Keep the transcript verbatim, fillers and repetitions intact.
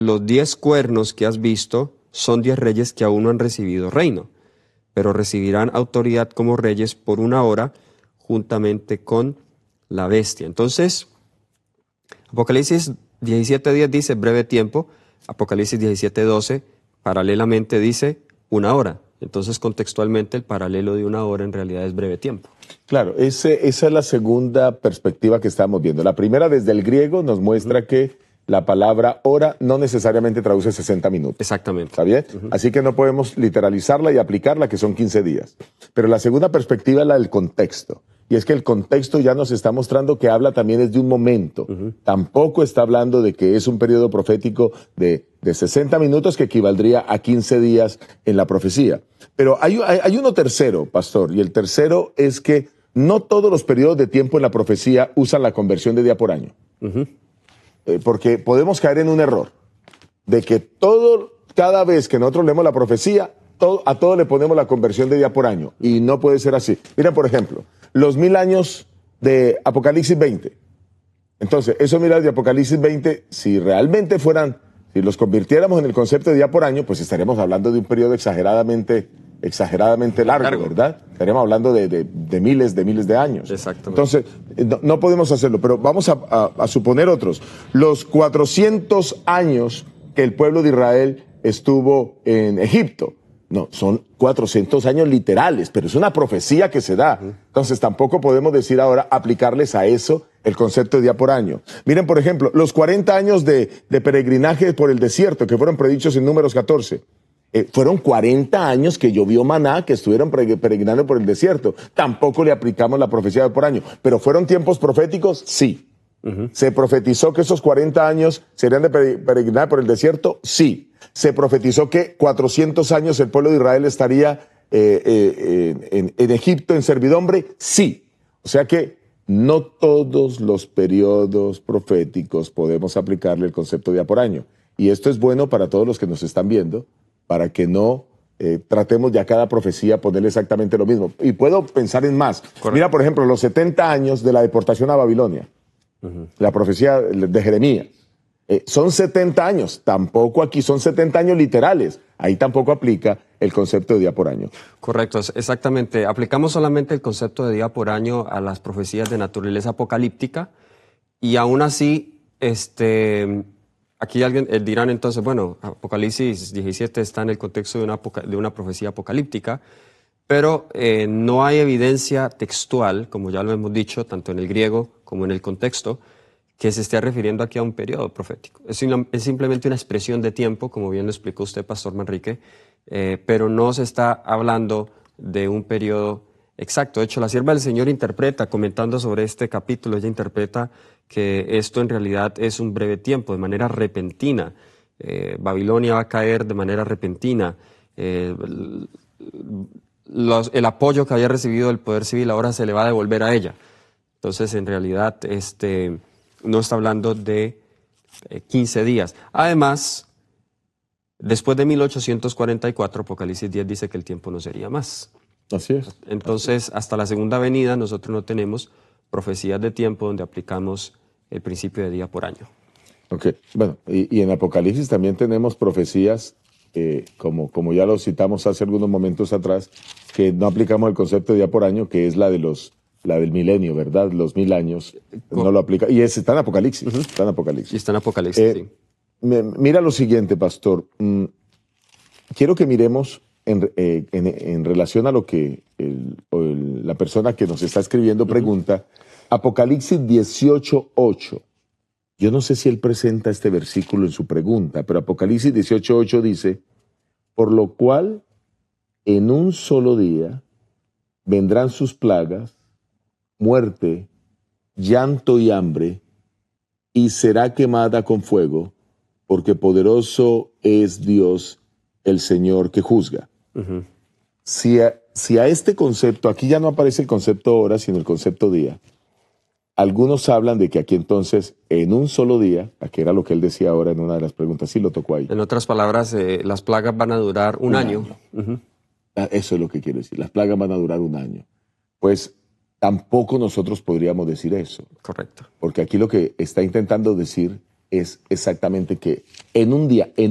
los diez cuernos que has visto son diez reyes que aún no han recibido reino, pero recibirán autoridad como reyes por una hora juntamente con la bestia. Entonces, Apocalipsis diecisiete diez dice breve tiempo, Apocalipsis diecisiete doce paralelamente dice una hora. Entonces, contextualmente, el paralelo de una hora en realidad es breve tiempo. Claro, ese, esa es la segunda perspectiva que estamos viendo. La primera, desde el griego, nos muestra uh-huh. que la palabra hora no necesariamente traduce sesenta minutos. Exactamente. ¿Está bien? Uh-huh. Así que no podemos literalizarla y aplicarla, que son quince días. Pero la segunda perspectiva es la del contexto. Y es que el contexto ya nos está mostrando que habla también es de un momento. Uh-huh. Tampoco está hablando de que es un periodo profético de, de sesenta minutos que equivaldría a quince días en la profecía. Pero hay, hay, hay uno tercero, pastor, y el tercero es que no todos los periodos de tiempo en la profecía usan la conversión de día por año. Uh-huh. Eh, porque podemos caer en un error de que todo, cada vez que nosotros leemos la profecía, todo, a todo le ponemos la conversión de día por año. Y no puede ser así. Miren, por ejemplo, los mil años de Apocalipsis veinte. Entonces, esos mil años de Apocalipsis veinte, si realmente fueran, si los convirtiéramos en el concepto de día por año, pues estaríamos hablando de un periodo exageradamente, exageradamente largo, largo. ¿verdad? Estaríamos hablando de, de, de miles, de miles de años. Exactamente. Entonces, no, no podemos hacerlo, pero vamos a, a, a suponer otros. Los cuatrocientos años que el pueblo de Israel estuvo en Egipto. No, son cuatrocientos años literales, pero es una profecía que se da. Entonces tampoco podemos decir ahora aplicarles a eso el concepto de día por año. Miren, por ejemplo, los cuarenta años de, de peregrinaje por el desierto que fueron predichos en Números catorce. Eh, fueron cuarenta años que llovió maná, que estuvieron peregrinando por el desierto. Tampoco le aplicamos la profecía de por año. ¿Pero fueron tiempos proféticos? Sí. Uh-huh. ¿Se profetizó que esos cuarenta años serían de peregrinar por el desierto? Sí. Se profetizó que cuatrocientos años el pueblo de Israel estaría eh, eh, en, en Egipto en servidumbre. Sí. O sea que no todos los periodos proféticos podemos aplicarle el concepto de día por año. Y esto es bueno para todos los que nos están viendo, para que no eh, tratemos de a cada profecía ponerle exactamente lo mismo. Y puedo pensar en más. Correcto. Mira, por ejemplo, los setenta años de la deportación a Babilonia. Uh-huh. La profecía de Jeremías. Eh, son setenta años, tampoco aquí son setenta años literales, ahí tampoco aplica el concepto de día por año. Correcto, exactamente. Aplicamos solamente el concepto de día por año a las profecías de naturaleza apocalíptica y aún así, este, aquí alguien eh, dirán entonces, bueno, Apocalipsis diecisiete está en el contexto de una, de una profecía apocalíptica, pero eh, no hay evidencia textual, como ya lo hemos dicho, tanto en el griego como en el contexto, que se esté refiriendo aquí a un periodo profético. Es, una, es simplemente una expresión de tiempo, como bien lo explicó usted, Pastor Manrique, eh, pero no se está hablando de un periodo exacto. De hecho, la sierva del Señor interpreta, comentando sobre este capítulo, ella interpreta que esto en realidad es un breve tiempo, de manera repentina. Eh, Babilonia va a caer de manera repentina. Eh, los, el apoyo que había recibido el poder civil ahora se le va a devolver a ella. Entonces, en realidad, este... no está hablando de eh, quince días. Además, después de mil ochocientos cuarenta y cuatro, Apocalipsis diez dice que el tiempo no sería más. Así es. Entonces, hasta la segunda venida, nosotros no tenemos profecías de tiempo donde aplicamos el principio de día por año. Ok, bueno, y, y en Apocalipsis también tenemos profecías, eh, como, como ya lo citamos hace algunos momentos atrás, que no aplicamos el concepto de día por año, que es la de los la del milenio, ¿verdad? Los mil años, ¿cómo? No lo aplica. Y es, está en Apocalipsis, uh-huh. está en Apocalipsis. Y está en Apocalipsis, eh, sí. Me, mira lo siguiente, pastor. Mm, quiero que miremos en, eh, en, en relación a lo que el, el, la persona que nos está escribiendo pregunta, uh-huh. Apocalipsis dieciocho ocho. Yo no sé si él presenta este versículo en su pregunta, pero Apocalipsis dieciocho ocho dice, por lo cual en un solo día vendrán sus plagas, muerte, llanto y hambre, y será quemada con fuego, porque poderoso es Dios, el Señor que juzga. Uh-huh. Si a, si a este concepto, aquí ya no aparece el concepto hora, sino el concepto día, algunos hablan de que aquí entonces, en un solo día, aquí era lo que él decía ahora en una de las preguntas, sí lo tocó ahí. En otras palabras, eh, las plagas van a durar un, un año. año. Uh-huh. Eso es lo que quiero decir, las plagas van a durar un año. Pues tampoco nosotros podríamos decir eso. Correcto. Porque aquí lo que está intentando decir es exactamente que en un día, en